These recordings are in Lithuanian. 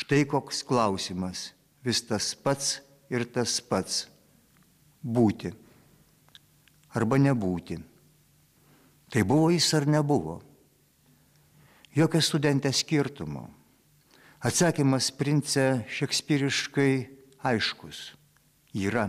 Štai koks klausimas, vis tas pats ir tas pats. Būti arba nebūti. Tai buvo jis ar nebuvo? Jokio studentė skirtumo. Atsakymas prince šekspyriškai aiškus. Yra.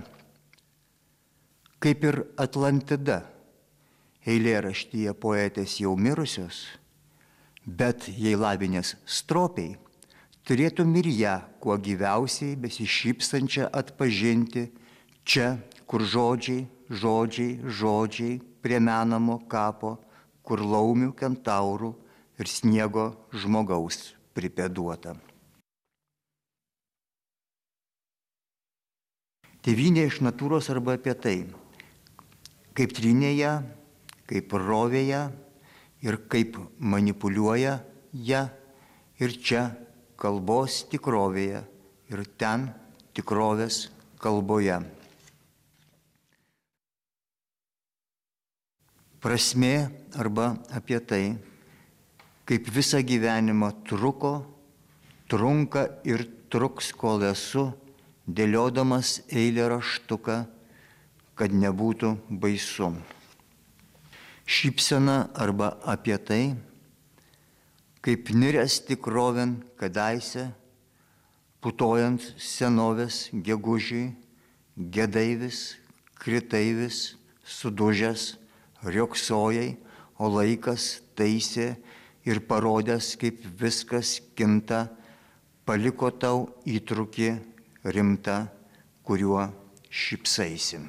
Kaip ir Atlantida, eilėraštyje poetės jau mirusios, bet jei lavinės stropiai, turėtum ir ją kuo gyviausiai besišypsančią atpažinti čia, kur žodžiai, žodžiai, žodžiai prie menamo kapo, kur laumių, kentaurų ir sniego žmogaus pripėduota. Tėvynė iš natūros arba apie tai, kaip trynėje, kaip rovėje ir kaip manipuliuoja ją ir čia kalbos tikrovėje ir ten tikrovės kalboje. Prasmė arba apie tai, kaip visą gyvenimą truko, trunka ir truks, kol esu, dėliodamas eilėraštuką, kad nebūtų baisu. Šypsena arba apie tai, kaip niręs tikrovėn kadaise, putojant senovės gegužiai, gedaivis, kritaivis, sudužęs, rioksojai, o laikas taisė ir parodęs, kaip viskas kinta, paliko tau įtrūkį rimtą, kuriuo šypsaisi.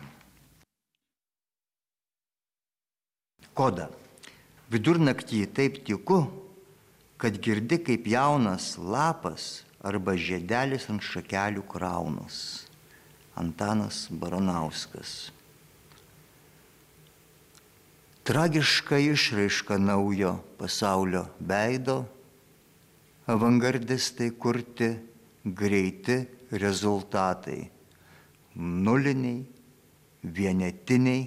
Koda. Vidurnaktį taip tiku, kad girdi, kaip jaunas lapas arba žiedelis ant šakelių kraunas. Antanas Baranauskas. Tragiška išraiška naujo pasaulio veido, avangardistai kurti greiti rezultatai, nuliniai, vienetiniai,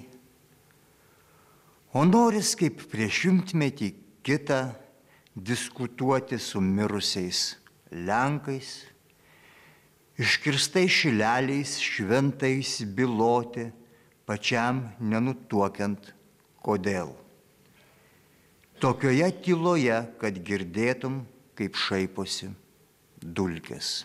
o noris kaip prieš šimtmetį kitą diskutuoti su mirusiais Lenkais, iškirstais šileliais šventais byloti, pačiam nenutuokiant kodėl. Tokioje tyloje, kad girdėtum, kaip šaiposi dulkės.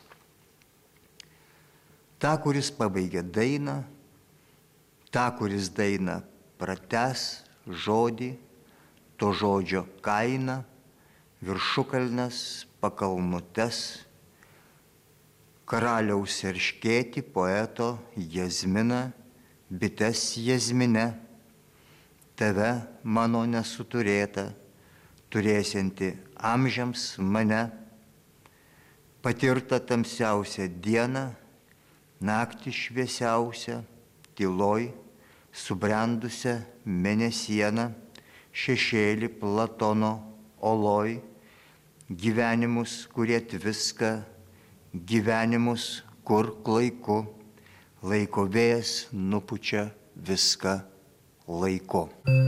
Ta, kuris pabaigia dainą, ta, kuris dainą pratęs žodį, to žodžio kaina, viršukalnes, pakalnutes, karaliaus erškėtį, poeto jazminą, bites jazmine, tave mano nesuturėta, turėsianti amžiams mane, patirta tamsiausia diena, naktį šviesiausia, tyloj, subrendusią mėnesieną, šešėlį Platono oloj, gyvenimus, kurie viską, gyvenimus, kur klaiku, laiko vėjas nupučia viską laiku.